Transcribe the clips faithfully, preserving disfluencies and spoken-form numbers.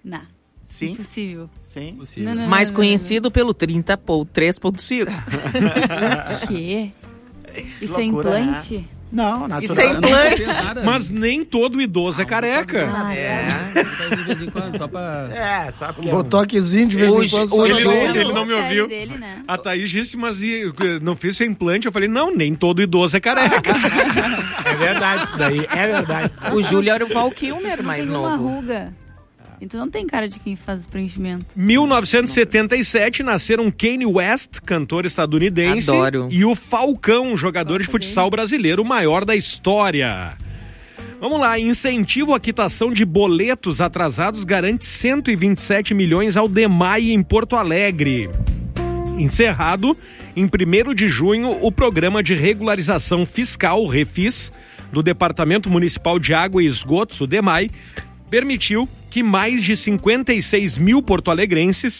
Não. Sim. Impossível. Sim. Possível. Não, não, Mais não, conhecido não, pelo trinta três ponto cinco. não. Quê? Isso Loucura, é implante? né? Não, natural. Isso é Não, não implante. tem nada. Mas nem todo idoso é careca. Ah, É. De vez em quando, só pra... É, só porque... Um botoquezinho de vez em Hoje- quando. hoje- só Ele, ajuda. ele não me A pele ouviu. dele, né? A Thaís disse, mas e, não fiz esse implante. Eu falei, não, nem todo idoso é careca. É verdade isso daí, é verdade. O Júlio era o Val Kilmer mais Tem uma novo. ruga. Então não tem cara de quem faz preenchimento. mil novecentos e setenta e sete nasceram Kanye West, cantor estadunidense, Adoro. e o Falcão, jogador Gosto de futsal dele. brasileiro, o maior da história. Vamos lá, incentivo à quitação de boletos atrasados garante cento e vinte e sete milhões ao DEMAI em Porto Alegre. Encerrado, em primeiro de junho, o programa de regularização fiscal, o Refis, do Departamento Municipal de Água e Esgotos, o DEMAI, permitiu que mais de cinquenta e seis mil porto-alegrenses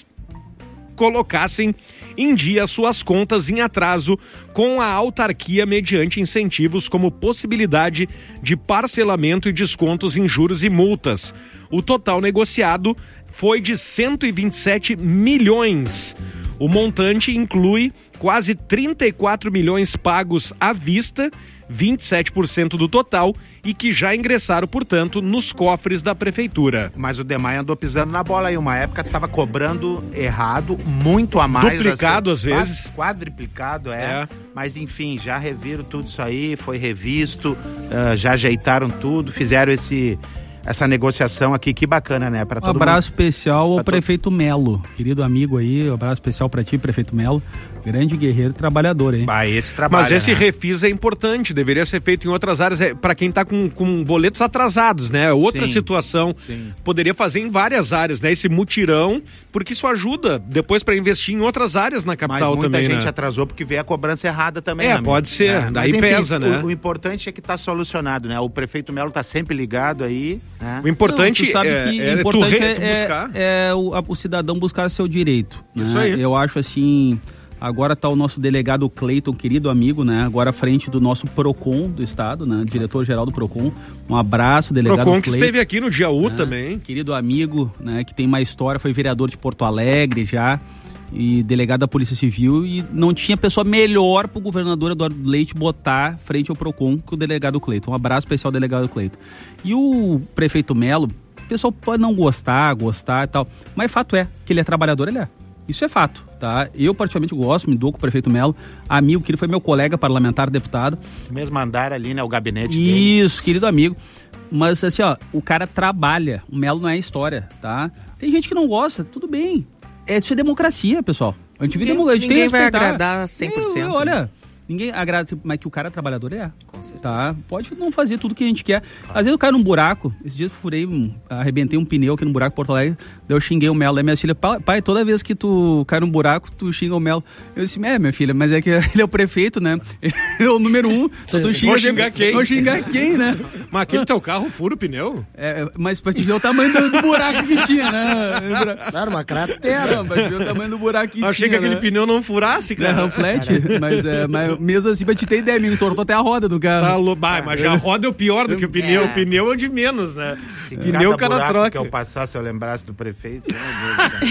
colocassem em dia suas contas em atraso com a autarquia mediante incentivos como possibilidade de parcelamento e descontos em juros e multas. O total negociado foi de cento e vinte e sete milhões. O montante inclui quase trinta e quatro milhões pagos à vista, vinte e sete por cento do total, e que já ingressaram, portanto, nos cofres da prefeitura. Mas o DEMAI andou pisando na bola aí. Uma época tava cobrando errado, muito a mais. Duplicado, das- às vezes. quad- Quadriplicado, é. É. Mas enfim, já reviram tudo isso aí, foi revisto, ah, já ajeitaram tudo, fizeram esse, essa negociação aqui. Que bacana, né? Pra Um todo abraço mundo. especial ao Pra to- prefeito Melo, querido amigo aí, um abraço especial pra ti, prefeito Melo, grande guerreiro e trabalhador, hein? Ah, esse trabalho. Mas esse né? refis é importante, deveria ser feito em outras áreas, é, para quem está com, com boletos atrasados, né? Outra Sim, situação, sim. poderia fazer em várias áreas, né? Esse mutirão, porque isso ajuda depois para investir em outras áreas na Mas capital muita também, gente né? atrasou porque veio a cobrança errada também. É, né, amigo? pode ser. Daí mas, pesa, né? O, o importante é que tá solucionado, né? O prefeito Melo tá sempre ligado aí, né? O importante Não, tu sabe é, que é importante tu, re, é, tu é- buscar. é o, a- o cidadão buscar seu direito. Isso né? aí. Eu acho assim, agora tá o nosso delegado Cleiton, querido amigo, né? Agora à frente do nosso Procon do estado, né? Diretor-geral do Procon. Um abraço, delegado Procon que Cleiton. esteve aqui no dia U né? também. Querido amigo, né? Que tem uma história, foi vereador de Porto Alegre já e delegado da Polícia Civil, e não tinha pessoa melhor pro governador Eduardo Leite botar frente ao Procon que o delegado Cleiton. Um abraço especial ao delegado Cleiton. E o prefeito Melo, o pessoal pode não gostar, gostar e tal, mas fato é que ele é trabalhador, ele é. Isso é fato, tá? Eu particularmente gosto, me dou com o prefeito Melo, amigo, que ele foi meu colega parlamentar, deputado. Mesmo andar ali, né? O gabinete dele. Isso, querido amigo. Mas assim, ó, o cara trabalha, o Melo não é história, tá? Tem gente que não gosta, tudo bem. É, isso é democracia, pessoal. A gente, vive Ninguém- demo- a gente tem que ninguém vai respeitar. agradar cem por cento, Eu- olha, ninguém agrada, mas que o cara é trabalhador é. Com certeza. Tá? Pode não fazer tudo que a gente quer. Às vezes eu caio num buraco. Esses dias eu furei, um, arrebentei um pneu aqui no buraco em Porto Alegre. Daí eu xinguei o Melo. Daí minha filha, pai, pai, toda vez que tu cai num buraco, tu xinga o Melo. Eu disse, é, minha filha, mas é que ele é o prefeito, né? Ele é o número um. Se tu xinga, Vou xingar quem? Vou xingar quem, né? Mas aquele teu carro fura o pneu? É, mas pra te ver o tamanho do, do buraco que tinha, né? Claro, uma cratera. Não, pra te ver o tamanho do buraco que Eu achei tinha, que aquele né? pneu não furasse, É, cara. um flat, mas, é, mas mesmo assim, pra te ter ideia, me entortou até a roda do carro. Tá louco. Ah, mas já a roda é o pior do que o pneu. É. O pneu é o de menos, né? Se Pneu o cada cara buraco troca. que eu passasse, eu lembrasse do prefeito. Meu Deus do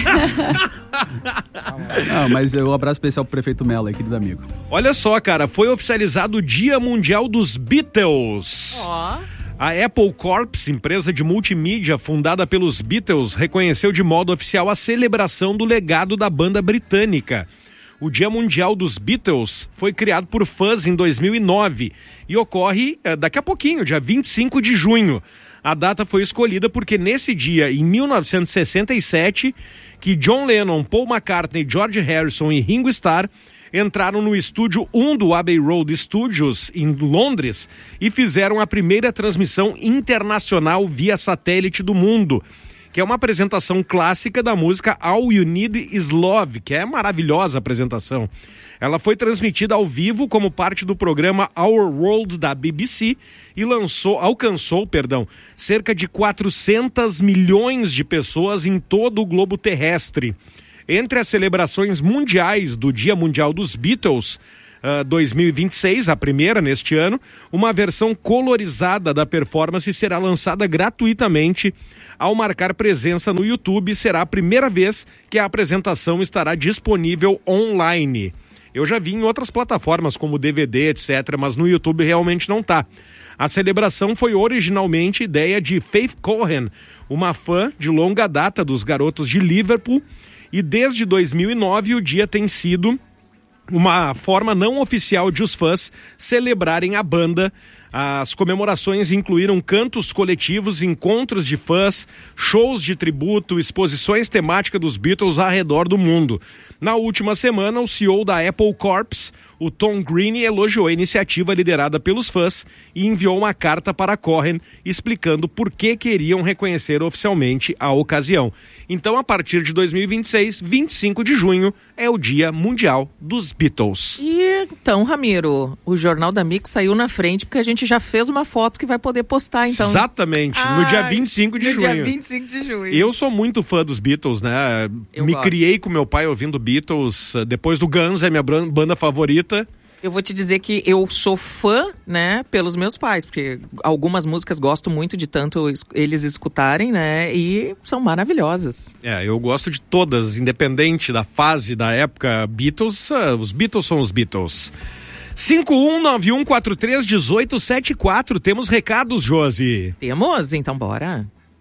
céu. Não, mas um abraço especial pro prefeito Melo aí, querido amigo. Olha só, cara, foi oficializado o Dia Mundial dos Beatles. Ó. A Apple Corps, empresa de multimídia fundada pelos Beatles, reconheceu de modo oficial a celebração do legado da banda britânica. O Dia Mundial dos Beatles foi criado por fãs em dois mil e nove e ocorre eh, daqui a pouquinho, dia vinte e cinco de junho. A data foi escolhida porque nesse dia, em mil novecentos e sessenta e sete, que John Lennon, Paul McCartney, George Harrison e Ringo Starr entraram no estúdio um do Abbey Road Studios, em Londres, e fizeram a primeira transmissão internacional via satélite do mundo, que é uma apresentação clássica da música All You Need Is Love, que é maravilhosa apresentação. Ela foi transmitida ao vivo como parte do programa Our World da B B C e lançou, alcançou, perdão, cerca de quatrocentos milhões de pessoas em todo o globo terrestre. Entre as celebrações mundiais do Dia Mundial dos Beatles, uh, dois mil e vinte e seis, a primeira neste ano, uma versão colorizada da performance será lançada gratuitamente ao marcar presença no YouTube. Será a primeira vez que a apresentação estará disponível online. Eu já vi em outras plataformas como D V D, etcétera, mas no YouTube realmente não tá. A celebração foi originalmente ideia de Faith Cohen, uma fã de longa data dos Garotos de Liverpool, e desde dois mil e nove o dia tem sido uma forma não oficial de os fãs celebrarem a banda. As comemorações incluíram cantos coletivos, encontros de fãs, shows de tributo, exposições temáticas dos Beatles ao redor do mundo. Na última semana, o C E O da Apple Corps, o Tom Green, elogiou a iniciativa liderada pelos fãs e enviou uma carta para Cohen explicando por que queriam reconhecer oficialmente a ocasião. Então, a partir de dois mil e vinte e seis, vinte e cinco de junho, é o Dia Mundial dos Beatles. E então, Ramiro, o Jornal da Mix saiu na frente porque a gente já fez uma foto que vai poder postar, então. Exatamente, Ai, no dia vinte e cinco de no junho. dia vinte e cinco de junho. Eu sou muito fã dos Beatles, né? Eu Me gosto. criei com meu pai ouvindo Beatles. Depois do Guns, é minha bran- banda favorita. Eu vou te dizer que eu sou fã, né, pelos meus pais, porque algumas músicas gosto muito de tanto es- eles escutarem, né, e são maravilhosas. É, eu gosto de todas, independente da fase, da época. Beatles, uh, os Beatles são os Beatles. cinco um nove um quatro três um oito sete quatro. Temos recados, Josi. Temos? Então bora.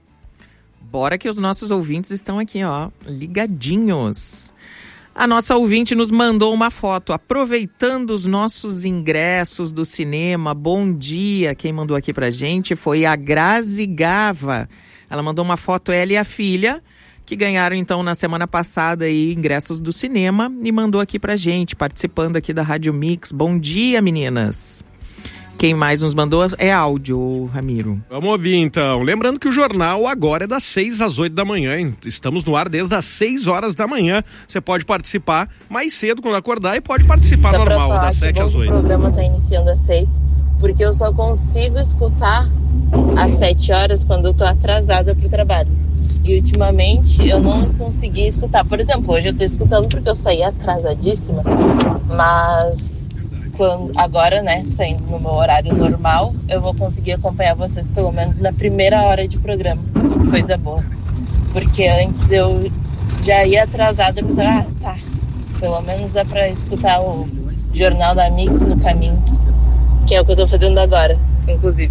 Bora que os nossos ouvintes estão aqui, ó, ligadinhos. A nossa ouvinte nos mandou uma foto, aproveitando os nossos ingressos do cinema. Bom dia, quem mandou aqui pra gente foi a Grazi Gava. Ela mandou uma foto, ela e a filha, que ganharam então na semana passada aí ingressos do cinema e mandou aqui pra gente, participando aqui da Rádio Mix. Bom dia, meninas. Quem mais nos mandou é áudio, Ramiro. Vamos ouvir então. Lembrando que o jornal agora é das seis às oito da manhã. hein? Estamos no ar desde as seis horas da manhã. Você pode participar mais cedo quando acordar e pode participar Só pra normal, falar das que sete bom às que oito. O programa tá iniciando às seis, porque eu só consigo escutar às sete horas quando eu tô atrasada pro trabalho. E ultimamente eu não consegui escutar. Por exemplo, hoje eu tô escutando porque eu saí atrasadíssima, mas quando, agora, né, saindo no meu horário normal, eu vou conseguir acompanhar vocês pelo menos na primeira hora de programa. Coisa boa. Porque antes eu já ia atrasada e pensava, ah, tá, pelo menos dá pra escutar o Jornal da Mix no caminho, que é o que eu tô fazendo agora, inclusive.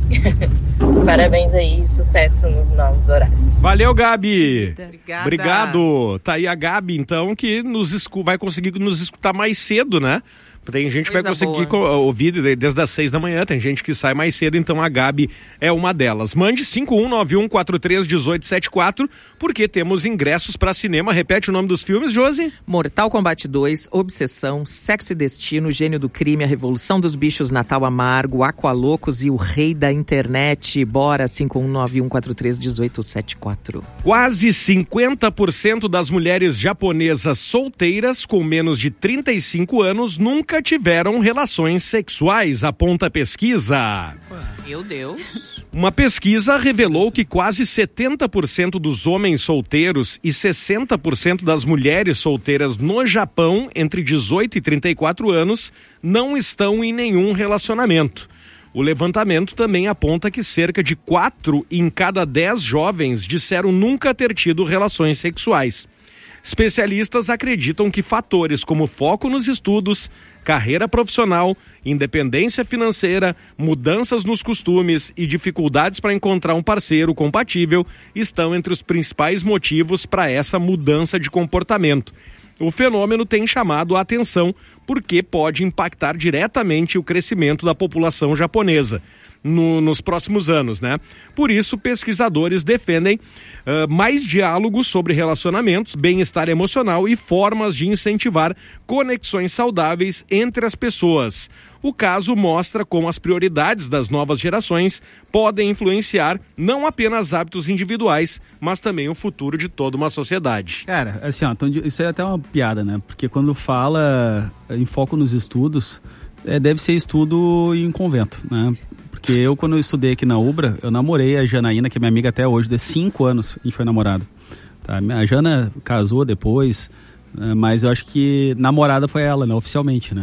Parabéns aí, sucesso nos novos horários. Valeu, Gabi. Obrigada. Obrigado. Tá aí a Gabi, então, que nos escu- vai conseguir nos escutar mais cedo, né? Tem gente que vai Coisa conseguir boa. co- ouvir de- desde as seis da manhã, tem gente que sai mais cedo, então a Gabi é uma delas. Mande cinco um nove um quatro três um oito sete quatro, porque temos ingressos para cinema. Repete o nome dos filmes, Josi? Mortal Kombat dois, Obsessão, Sexo e Destino, Gênio do Crime, A Revolução dos Bichos, Natal Amargo, Aqualocos e o Rei da Internet. Bora, cinco um nove um quatro três um oito sete quatro. Quase cinquenta por cento das mulheres japonesas solteiras com menos de trinta e cinco anos nunca tiveram relações sexuais, aponta a pesquisa. Meu Deus. Uma pesquisa revelou que quase setenta por cento dos homens solteiros e sessenta por cento das mulheres solteiras no Japão, entre dezoito e trinta e quatro anos, não estão em nenhum relacionamento. O levantamento também aponta que cerca de quatro em cada dez jovens disseram nunca ter tido relações sexuais. Especialistas acreditam que fatores como foco nos estudos, carreira profissional, independência financeira, mudanças nos costumes e dificuldades para encontrar um parceiro compatível estão entre os principais motivos para essa mudança de comportamento. O fenômeno tem chamado a atenção porque pode impactar diretamente o crescimento da população japonesa no, nos próximos anos, né? Por isso, pesquisadores defendem uh, mais diálogos sobre relacionamentos, bem-estar emocional e formas de incentivar conexões saudáveis entre as pessoas. O caso mostra como as prioridades das novas gerações podem influenciar não apenas hábitos individuais, mas também o futuro de toda uma sociedade. Cara, assim, ó, então, isso é até uma piada, né? Porque quando fala em foco nos estudos, é, deve ser estudo em convento, né? Porque eu, quando eu estudei aqui na Ubra, eu namorei a Janaína, que é minha amiga até hoje, de cinco anos, a gente foi namorado. Tá? A Jana casou depois, né? Mas eu acho que namorada foi ela, né? Oficialmente, né?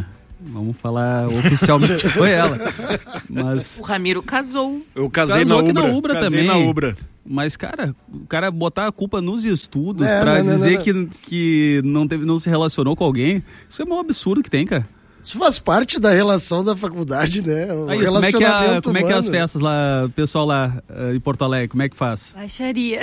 Vamos falar oficialmente, foi ela. Mas O Ramiro casou. Eu casei Casou na aqui Ubra. na Ubra casei também. na Ubra. Mas, cara, o cara botar a culpa nos estudos É, pra não, não, dizer não. Que, que não, teve, não se relacionou com alguém, isso é um absurdo que tem, cara. Isso faz parte da relação da faculdade, né? O Aí, como é que, é, relacionamento como é que é as humano. festas lá, o pessoal lá eh, em Porto Alegre, como é que faz? Baixaria.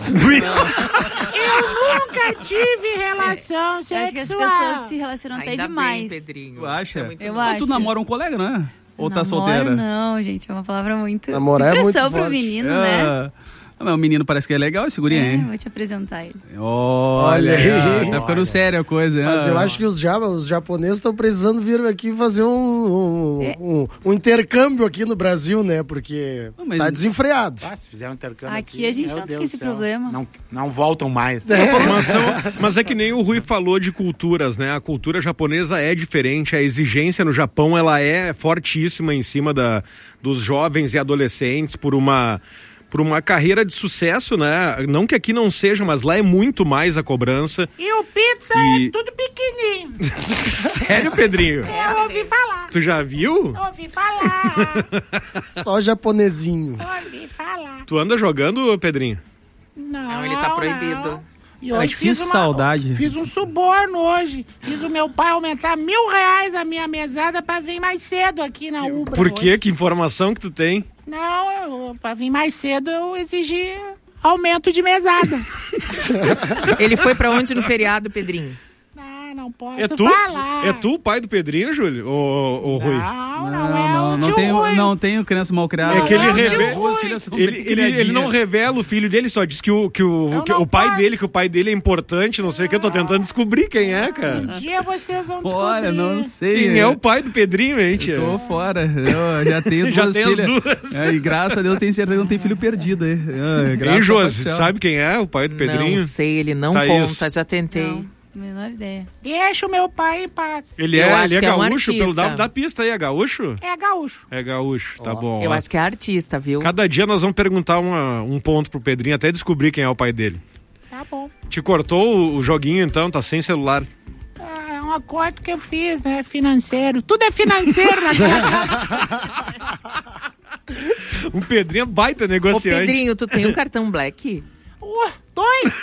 Nunca tive relação Eu acho que as sexual. pessoas se relacionam até Ainda demais. bem, Pedrinho. Tu acha? É muito Eu bom. Mas tu acho. namora um colega, não é? Ou tá Namoro, solteira? Não, gente, é uma palavra muito... Namorar é muito Impressão pro forte. menino, né? Ah, mas o menino parece que é legal esse guri, É, hein? vou te apresentar ele. Olha, Olha aí. tá ficando séria a coisa. Mas ah. eu acho que os, japa, os japoneses estão precisando vir aqui fazer um, um, É. um, um intercâmbio aqui no Brasil, né? Porque Não, mas- tá desenfreado. Ah, se fizer um intercâmbio Aqui a gente meu não tem Deus esse do céu, problema. Não, não voltam mais. Informação, mas é que nem o Rui falou de culturas, né? A cultura japonesa é diferente, a exigência no Japão ela é fortíssima em cima da, dos jovens e adolescentes por uma, por uma carreira de sucesso, né? Não que aqui não seja, mas lá é muito mais a cobrança. E o pizza E- é tudo pequenininho. Sério, Pedrinho? Eu ouvi falar. Tu já viu? Eu ouvi falar. Só japonesinho. Ouvi falar. Tu anda jogando, Pedrinho? Não, Não, ele tá proibido. não. E Cara, hoje que fiz uma- saudade. Fiz um suborno hoje. Fiz o meu pai aumentar mil reais a minha mesada pra vir mais cedo aqui na Ubra. Por hoje. quê? Que informação que tu tem? Não, eu, pra vir mais cedo eu exigi aumento de mesada. Ele foi pra onde no feriado, Pedrinho? Ah, não posso É tu? falar. É tu o pai do Pedrinho, Júlio? Ô, ô, Rui? Não, não, Não, é não, o não tio tenho, Rui. não tenho criança mal criada. É que ele Não, tio revela. Rui. Ele, ele, ele não revela o filho dele, só diz que o, que o, Eu que não o pai posso. dele, que o pai dele é importante, não sei o que. Eu tô tentando descobrir quem é, Um cara. dia vocês vão descobrir. Olha, não sei. Quem é o pai do Pedrinho, hein, tia? Tô fora. Eu já tenho duas Já tem as filhas. duas. É, e graças a Deus eu tenho certeza que não tem filho perdido aí. É, graças Hein, ao Josi? céu. Sabe quem é o pai do Pedrinho? Não sei, ele não Thaís. conta, já tentei. Não, menor ideia. Deixa o meu pai em paz. Ele Eu é, acho ele é que é um gaúcho, pelo artista. da, da pista aí, é gaúcho? É gaúcho. É gaúcho, tá bom. Eu ó. acho que é artista, viu? Cada dia nós vamos perguntar uma- um ponto pro Pedrinho até descobrir quem é o pai dele. Tá bom. Te cortou o, o joguinho então, tá sem celular. Ah, é um acordo que eu fiz, né? Financeiro. Tudo é financeiro naquela casa. Um Pedrinho é baita Ô, negociante. Pedrinho, tu tem um cartão Black? Uh, dois!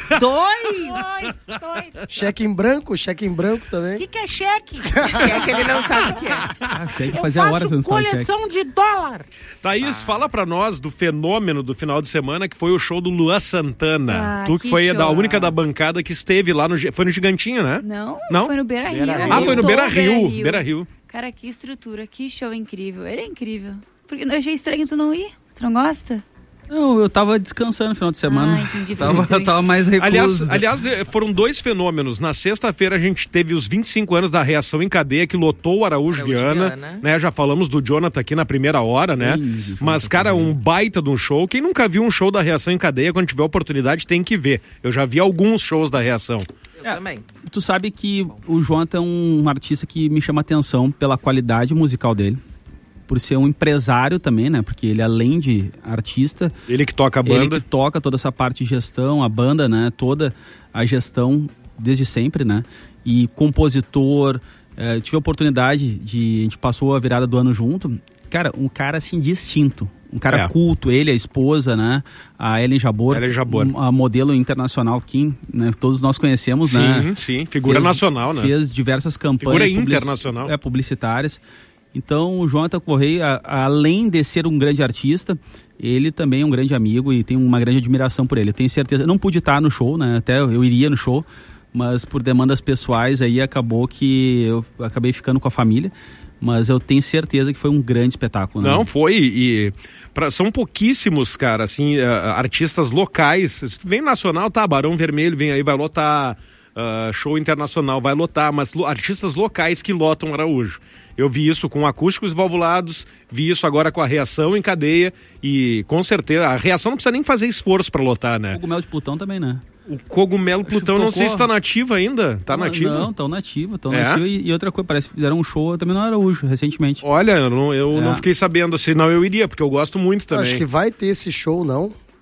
Dois! Dois, dois. Cheque em branco, cheque em branco O também. que, que é cheque? É que ele não sabe o que é. Ah, achei que Eu fazia horas que eu faço não estava de cheque. coleção de dólar. Thaís, fala pra nós do fenômeno do final de semana que foi o show do Luan Santana. Ah, tu que, que foi show. da única da bancada que esteve lá no... Gi- Foi no Gigantinho, né? Não, Não? foi no Beira Rio. Beira-Rio. Ah, foi no Lotou Beira o Rio. Beira Rio. Cara, que estrutura, que show incrível. Ele é incrível. Porque eu achei estranho tu não ir. Tu não gosta? Não, eu tava descansando no final de semana. Ah, entendi, foi Tava, muito eu tava mais recluso. Aliás, aliás, de- foram dois fenômenos. Na sexta-feira a gente teve os vinte e cinco anos da Reação em Cadeia, que lotou o Araújo, Araújo Viana, Viana. né? Já falamos do Jonathan aqui na primeira hora, né? Sim, Mas, cara, um baita de um show. Quem nunca viu um show da Reação em Cadeia, quando tiver oportunidade, tem que ver. Eu já vi alguns shows da Reação. Eu É. também. Tu sabe que o Jonathan é um artista que me chama atenção pela qualidade musical dele. Por ser um empresário também, né? Porque ele, além de artista, Ele que toca a ele banda. que toca toda essa parte de gestão, a banda, né? Toda a gestão desde sempre, né? E compositor, eh, tive a oportunidade de... A gente passou a virada do ano junto. Cara, um cara assim distinto. Um cara É. culto, ele, a esposa, né? A Ellen Jabor. Ellen Jabor. um- A modelo internacional que, né, todos nós conhecemos, Sim, né? sim. Figura Fez- nacional, né? Fez diversas Figura campanhas internacional. é, publicitárias. Então, o Jonathan Correia, a- além de ser um grande artista, ele também é um grande amigo e tem uma grande admiração por ele. Eu tenho certeza. Eu não pude estar no show, né? Até eu iria no show, mas por demandas pessoais aí acabou que eu acabei ficando com a família. Mas eu tenho certeza que foi um grande espetáculo, né? Não, foi. E pra- são pouquíssimos, cara, assim, eh, artistas locais. Se vem nacional, tá, Barão Vermelho vem aí, vai lotar. ah, show internacional vai lotar, mas lo- artistas locais que lotam Araújo. Eu vi isso com acústicos valvulados, vi isso agora com a Reação em Cadeia e com certeza a Reação não precisa nem fazer esforço pra lotar, né? Cogumelo de Plutão também, né? O Cogumelo Plutão, que não sei tocou. se tá nativa ainda. Tá Não, nativa? Não, tão nativa, tão É? nativa. E, e outra coisa, parece que fizeram um show também no Araújo, recentemente. Olha, eu, não, eu É. não fiquei sabendo, senão eu iria, porque eu gosto muito também. Acho que vai ter esse show, não?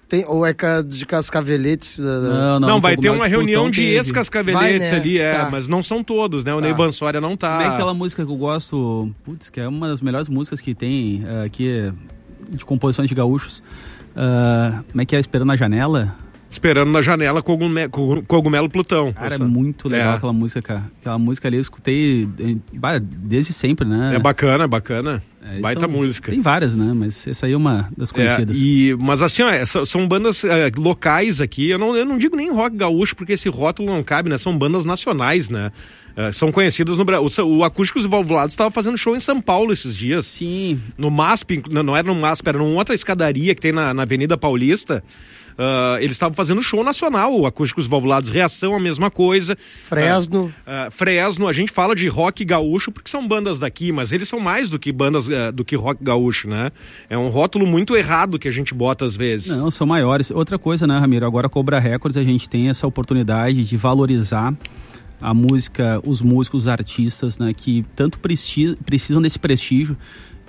Tem, ou é ca- de Cascaveletes? Não, Não, vai ter Cogumelo uma de reunião Plutão de teve. ex-cascaveletes Vai, né? ali, é, Tá. mas não são todos, né? O Tá. Ney Bansória não tá... Também aquela música que eu gosto, putz, que é uma das melhores músicas que tem uh, aqui de composições de gaúchos. Uh, como é que é? Esperando na Janela? Esperando na janela Cogume- Cogum- Cogumelo Plutão. Cara, Essa- é muito legal É. aquela música, cara. Aquela música ali eu escutei eh, bah, desde sempre, né? É bacana, é bacana. É, Baita são- música. Tem várias, né? Mas essa aí é uma das É, conhecidas. e, mas assim, ó, essa- são bandas é, locais aqui, eu não, eu não digo nem rock gaúcho, porque esse rótulo não cabe, né? São bandas nacionais, né? É, são conhecidas no Brasil. O, o Acústicos Valvulados estava fazendo show em São Paulo esses dias. Sim. No M A S P, não, não era no M A S P, era numa outra escadaria que tem na, na Avenida Paulista. Uh, eles estavam fazendo show nacional, o Acústicos Valvulados, Reação, a mesma coisa. Fresno. Uh, uh, Fresno, a gente fala de rock gaúcho porque são bandas daqui, mas eles são mais do que bandas, uh, do que rock gaúcho, né? É um rótulo muito errado que a gente bota às vezes. Não, são maiores. Outra coisa, né, Ramiro? Agora a Cobra Records a gente tem essa oportunidade de valorizar a música, os músicos, os artistas, né, que tanto preci- precisam desse prestígio.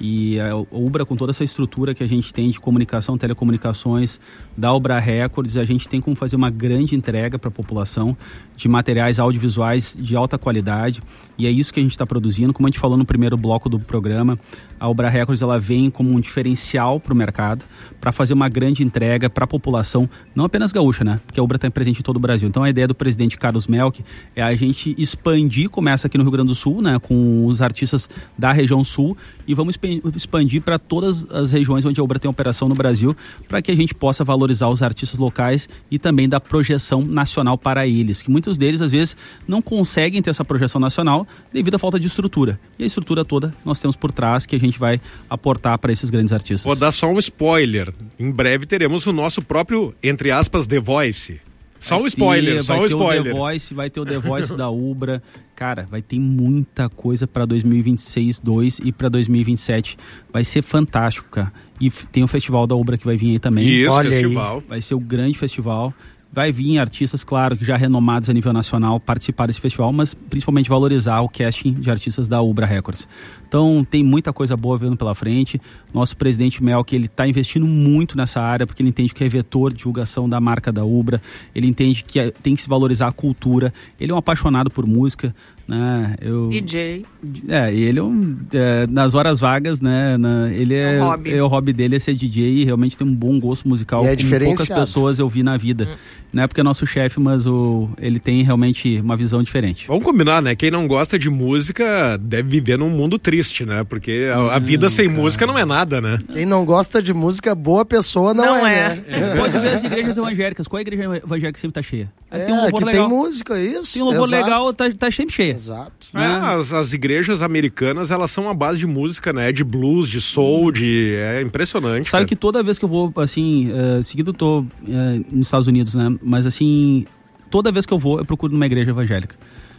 E a Ubra, com toda essa estrutura que a gente tem de comunicação, telecomunicações, da Ubra Records, a gente tem como fazer uma grande entrega para a população de materiais audiovisuais de alta qualidade. E é isso que a gente está produzindo. Como a gente falou no primeiro bloco do programa, a Ubra Records ela vem como um diferencial para o mercado, para fazer uma grande entrega para a população, não apenas gaúcha, né? Porque a Ubra está presente em todo o Brasil. Então a ideia do presidente Carlos Melck é a gente expandir, começa aqui no Rio Grande do Sul, né? Com os artistas da região sul, e vamos expandir para todas as regiões onde a Ubra tem operação no Brasil, para que a gente possa valorizar os artistas locais e também dar projeção nacional para eles, que muitos deles às vezes não conseguem ter essa projeção nacional devido à falta de estrutura. E a estrutura toda nós temos por trás, que a gente vai aportar para esses grandes artistas. Vou dar só um spoiler. Em breve teremos o nosso próprio, entre aspas, The Voice. Só um spoiler, ter, só vai um ter spoiler. O The Voice, vai ter o The Voice da Ubra. Cara, vai ter muita coisa para dois mil e vinte e seis, dois e para dois mil e vinte e sete. Vai ser fantástico, cara. E f- tem o Festival da Ubra que vai vir aí também. Isso, Olha aí. festival. Vai ser o grande festival. Vai vir artistas, claro, que já renomados a nível nacional participar desse festival, mas principalmente valorizar o casting de artistas da Ubra Records. Então tem muita coisa boa vindo pela frente. Nosso presidente Melck, ele está investindo muito nessa área, porque ele entende que é vetor de divulgação da marca da Ubra. Ele entende que é- tem que se valorizar a cultura. Ele é um apaixonado por música, né? Eu... D J. É, ele é um, é, nas horas vagas, né, na- ele é, É um hobby. é o hobby dele é ser D J e realmente tem um bom gosto musical, E é como poucas diferenciado. pessoas eu vi na vida. Não é porque é nosso chefe, mas o, ele tem realmente uma visão diferente. Vamos combinar, né? Quem não gosta de música deve viver num mundo triste, né? Porque a, a vida sem música não é nada, né? Quem não gosta de música, boa pessoa não, Não é. é. Né? Pode ver as igrejas evangélicas. Qual é a igreja evangélica que sempre tá cheia? Aí É, tem um louvor que legal. tem música, isso. Tem um louvor exato. legal, tá, tá sempre cheia. Exato. É, as, as igrejas americanas, elas são a base de música, né? De blues, de soul, de... É impressionante. Sabe cara. que toda vez que eu vou, assim, uh, seguido eu tô uh, nos Estados Unidos, né? Mas assim, toda vez que eu vou, eu procuro numa igreja evangélica.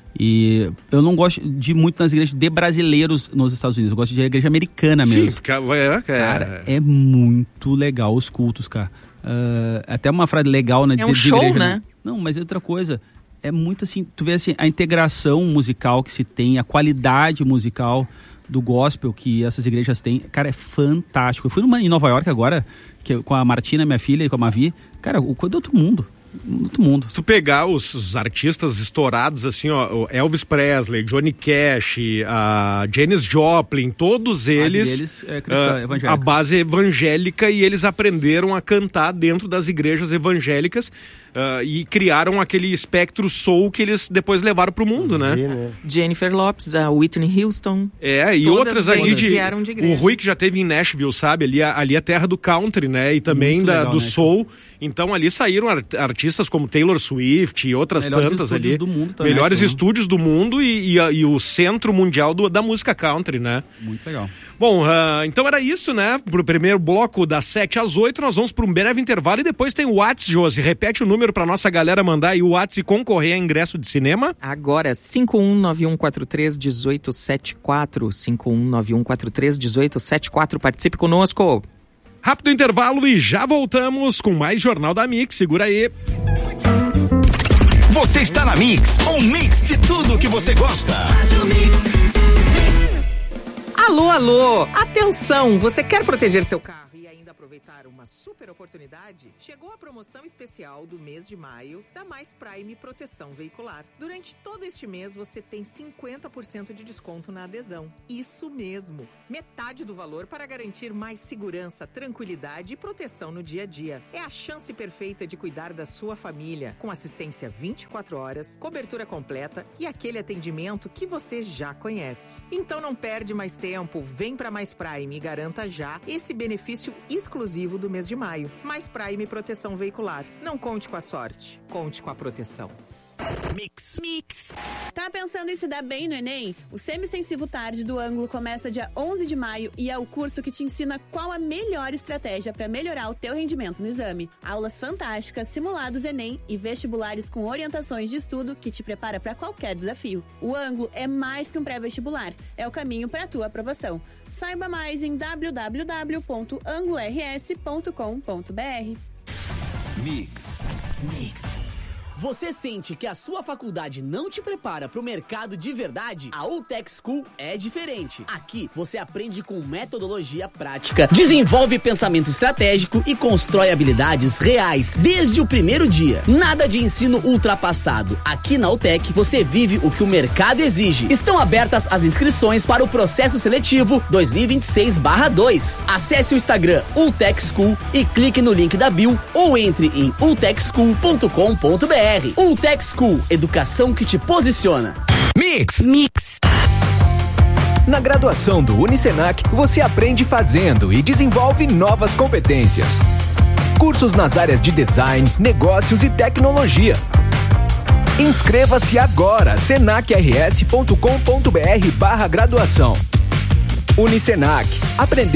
E eu não gosto de ir muito nas igrejas de brasileiros nos Estados Unidos. Eu gosto de igreja americana mesmo. Sim, porque é, é, Cara, é muito legal os cultos, cara. Uh, até uma frase legal, né? É dizer um de show, igreja, né? Não, mas é outra coisa. É muito assim, tu vê assim, a integração musical que se tem, a qualidade musical do gospel que essas igrejas têm, cara, é fantástico. Eu fui numa, em Nova York agora, que, com a Martina, minha filha, e com a Mavi, cara, o coisa do outro mundo. Outro mundo. Se tu pegar os, os artistas estourados, assim, ó, o Elvis Presley, Johnny Cash, a Janis Joplin, todos eles, deles é cristã, ah, evangélica. a base é evangélica, e eles aprenderam a cantar dentro das igrejas evangélicas ah, e criaram aquele espectro soul que eles depois levaram pro mundo, né? Vê, né? Jennifer Lopez, a Whitney Houston. É, e Todas outras ali de... vieram de igreja. O Rui que já teve em Nashville, sabe? Ali, ali é terra do country, né? E também Muito da, legal, do Nashville. soul. Então ali saíram art- artistas como Taylor Swift e outras Melhores tantas estúdios ali. do mundo também, Melhores Nashville. estúdios do mundo e, e, a- e o centro mundial do- da música country, né? Muito legal. Bom, ah, então era isso, né? Pro primeiro bloco das sete às oito, nós vamos para um breve intervalo e depois tem o WhatsApp, Josi. Repete o número pra nossa galera mandar aí o WhatsApp e concorrer a ingresso de cinema. Agora, cinco um nove um quatro três um oito sete quatro. cinco um nove um quatro três um oito sete quatro. Participe conosco. Rápido intervalo e já voltamos com mais Jornal da Mix. Segura aí. Você está na Mix, um mix de tudo que você gosta. Alô, alô, atenção, você quer proteger seu carro e ainda aproveitar aproveitar uma super oportunidade? Chegou a promoção especial do mês de maio da Mais Prime Proteção Veicular. Durante todo este mês você tem cinquenta por cento de desconto na adesão. Isso mesmo, metade do valor para garantir mais segurança, tranquilidade e proteção no dia a dia. É a chance perfeita de cuidar da sua família, com assistência vinte e quatro horas, cobertura completa e aquele atendimento que você já conhece. Então não perde mais tempo, vem para Mais Prime e garanta já esse benefício exclusivo do mês de maio. Mais Prime Proteção Veicular. Não conte com a sorte, conte com a proteção. Mix. Mix. Tá pensando em se dar bem no Enem? O Semi-Extensivo Tarde do Ângulo começa dia onze de maio e é o curso que te ensina qual a melhor estratégia para melhorar o teu rendimento no exame. Aulas fantásticas, simulados Enem e vestibulares com orientações de estudo que te prepara para qualquer desafio. O Ângulo é mais que um pré-vestibular, é o caminho para a tua aprovação. Saiba mais em w w w ponto anglo r s ponto com ponto b r. Mix. Mix. Você sente que a sua faculdade não te prepara para o mercado de verdade? A UTech School é diferente. Aqui você aprende com metodologia prática, desenvolve pensamento estratégico e constrói habilidades reais desde o primeiro dia. Nada de ensino ultrapassado. Aqui na UTech você vive o que o mercado exige. Estão abertas as inscrições para o processo seletivo dois mil e vinte e seis barra dois. Acesse o Instagram UTech School e clique no link da bio ou entre em u tech school ponto com ponto b r. UTech School, educação que te posiciona. Mix. Mix. Na graduação do Unicenac, você aprende fazendo e desenvolve novas competências. Cursos nas áreas de design, negócios e tecnologia. Inscreva-se agora, senac r s ponto com ponto b r barra graduação. Unicenac. Aprender